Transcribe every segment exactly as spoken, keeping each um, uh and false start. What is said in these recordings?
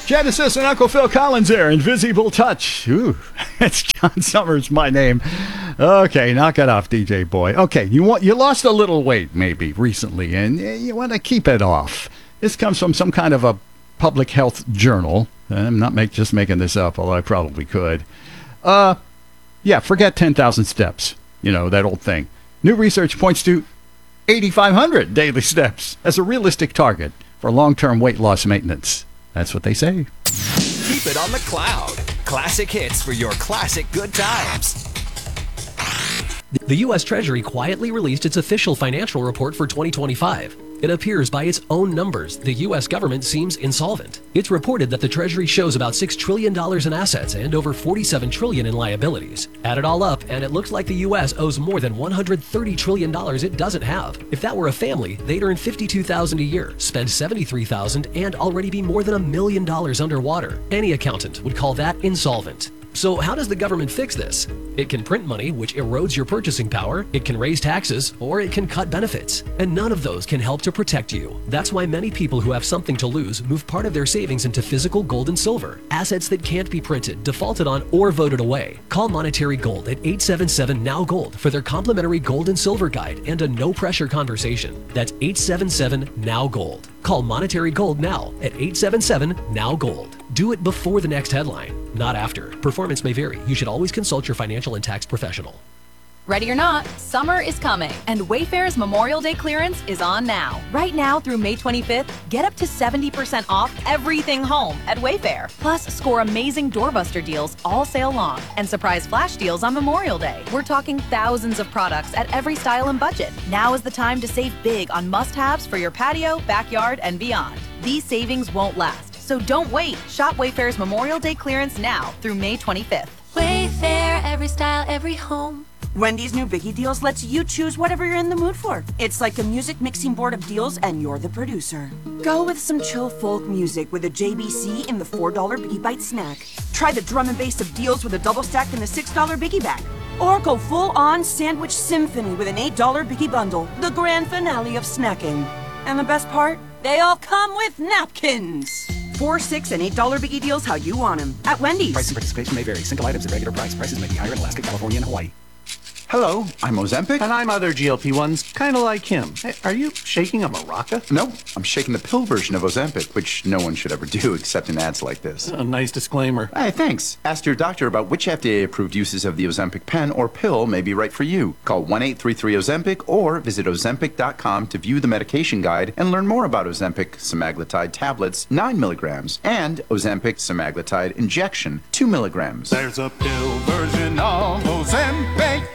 Genesis and Uncle Phil Collins there, Invisible Touch. Ooh, it's John Summers, my name. Okay, knock it off, D J boy. Okay, you want you lost a little weight maybe recently, and you want to keep it off. This comes from some kind of a public health journal. I'm not make, just making this up, although I probably could. Uh, yeah, forget ten thousand steps. You know, that old thing. New research points to eighty-five hundred daily steps as a realistic target for long-term weight loss maintenance. That's what they say. Keep it on the cloud. Classic hits for your classic good times. The U S Treasury quietly released its official financial report for twenty twenty-five. It appears by its own numbers, the U S government seems insolvent. It's reported that the Treasury shows about six trillion dollars in assets and over forty-seven trillion dollars in liabilities. Add it all up, and it looks like the U S owes more than one hundred thirty trillion dollars it doesn't have. If that were a family, they'd earn fifty-two thousand dollars a year, spend seventy-three thousand dollars, and already be more than a million dollars underwater. Any accountant would call that insolvent. So how does the government fix this? It can print money, which erodes your purchasing power, it can raise taxes, or it can cut benefits. And none of those can help to protect you. That's why many people who have something to lose move part of their savings into physical gold and silver, assets that can't be printed, defaulted on, or voted away. Call Monetary Gold at eight seven seven N O W Gold for their complimentary gold and silver guide and a no-pressure conversation. That's eight seven seven N O W Gold. Call Monetary Gold now at eight seven seven N O W Gold. Do it before the next headline, not after. Performance may vary. You should always consult your financial and tax professional. Ready or not, summer is coming, and Wayfair's Memorial Day clearance is on now. Right now through May twenty-fifth, get up to seventy percent off everything home at Wayfair. Plus, score amazing doorbuster deals all sale long and surprise flash deals on Memorial Day. We're talking thousands of products at every style and budget. Now is the time to save big on must-haves for your patio, backyard, and beyond. These savings won't last, so don't wait. Shop Wayfair's Memorial Day clearance now through May twenty-fifth. Wayfair, every style, every home. Wendy's new Biggie Deals lets you choose whatever you're in the mood for. It's like a music mixing board of deals, and you're the producer. Go with some chill folk music with a J B C in the four dollar Biggie Bite snack. Try the drum and bass of deals with a double stack in the six dollar Biggie bag. Or go full-on sandwich symphony with an eight dollar Biggie bundle, the grand finale of snacking. And the best part? They all come with napkins. Four, six, and eight dollar Biggie Deals how you want them at Wendy's. Price and participation may vary. Single items at regular price. Prices may be higher in Alaska, California, and Hawaii. Hello, I'm Ozempic. And I'm other G L P ones, kind of like him. Hey, are you shaking a maraca? No, I'm shaking the pill version of Ozempic, which no one should ever do except in ads like this. A nice disclaimer. Hey, thanks. Ask your doctor about which F D A-approved uses of the Ozempic pen or pill may be right for you. Call one eight three three Ozempic or visit ozempic dot com to view the medication guide and learn more about Ozempic semaglutide tablets, nine milligrams, and Ozempic semaglutide injection, two milligrams. There's a pill version of Ozempic.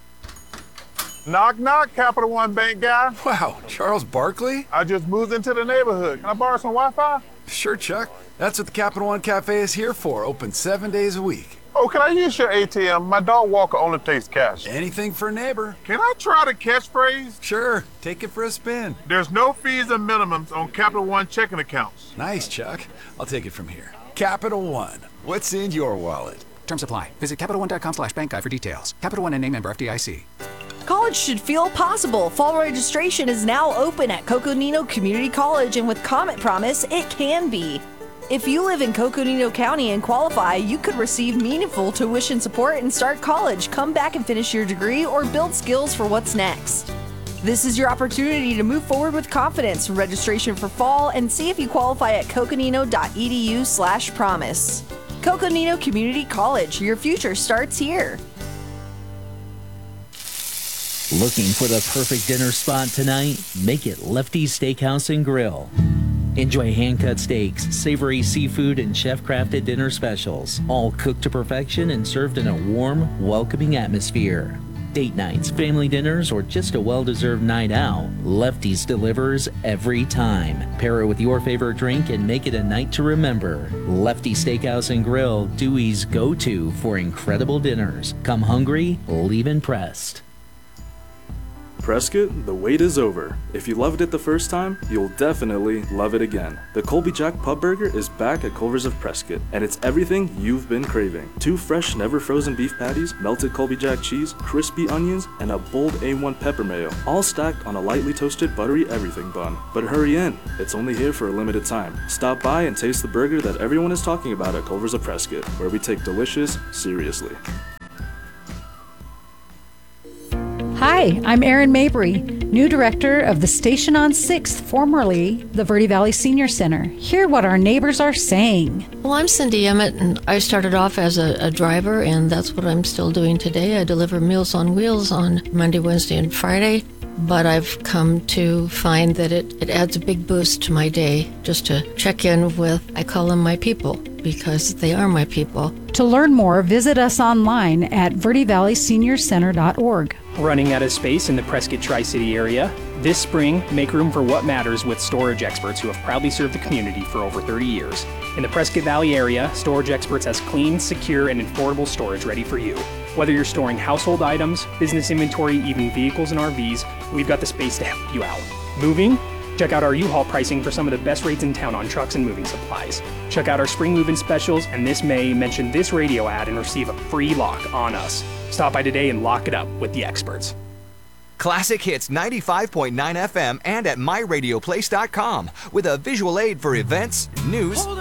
Knock, knock, Capital One Bank guy. Wow, Charles Barkley? I just moved into the neighborhood. Can I borrow some Wi-Fi? Sure, Chuck. That's what the Capital One Cafe is here for, open seven days a week. Oh, can I use your A T M? My dog Walker only takes cash. Anything for a neighbor. Can I try the catchphrase? Sure, take it for a spin. There's no fees and minimums on Capital One checking accounts. Nice, Chuck. I'll take it from here. Capital One, what's in your wallet? Terms apply. Visit Capital One dot com slash bank guide for details. Capital One and name member F D I C. College should feel possible. Fall registration is now open at Coconino Community College, and with Comet Promise, it can be. If you live in Coconino County and qualify, you could receive meaningful tuition support and start college, come back and finish your degree, or build skills for what's next. This is your opportunity to move forward with confidence. Registration for fall and see if you qualify at coconino dot e d u slash promise. Coconino Community College, your future starts here. Looking for the perfect dinner spot tonight? Make it Lefty's Steakhouse and Grill. Enjoy hand-cut steaks, savory seafood, and chef-crafted dinner specials, all cooked to perfection and served in a warm, welcoming atmosphere. Date nights, family dinners, or just a well-deserved night out, Lefty's delivers every time. Pair it with your favorite drink and make it a night to remember. Lefty's Steakhouse and Grill, Dewey's go-to for incredible dinners. Come hungry, leave impressed. Prescott, the wait is over. If you loved it the first time, you'll definitely love it again. The Colby Jack Pub Burger is back at Culver's of Prescott, and it's everything you've been craving. Two fresh, never frozen beef patties, melted Colby Jack cheese, crispy onions, and a bold A one pepper mayo, all stacked on a lightly toasted buttery everything bun. But hurry in, it's only here for a limited time. Stop by and taste the burger that everyone is talking about at Culver's of Prescott, where we take delicious seriously. Hi, I'm Erin Mabry, new director of the Station on sixth, formerly the Verde Valley Senior Center. Hear what our neighbors are saying. Well, I'm Cindy Emmett, and I started off as a, a driver, and that's what I'm still doing today. I deliver Meals on Wheels on Monday, Wednesday, and Friday. But I've come to find that it, it adds a big boost to my day just to check in with, I call them my people, because they are my people. To learn more, visit us online at verde valley senior center dot org. Running out of space in the Prescott Tri-City area? This spring, make room for what matters with Storage Experts, who have proudly served the community for over thirty years. In the Prescott Valley area, Storage Experts has clean, secure, and affordable storage ready for you. Whether you're storing household items, business inventory, even vehicles and R Vs, we've got the space to help you out. Moving? Check out our U-Haul pricing for some of the best rates in town on trucks and moving supplies. Check out our spring move-in specials, and this May, mention this radio ad and receive a free lock on us. Stop by today and lock it up with the experts. Classic Hits ninety-five point nine F M and at my radio place dot com with a visual aid for events, news,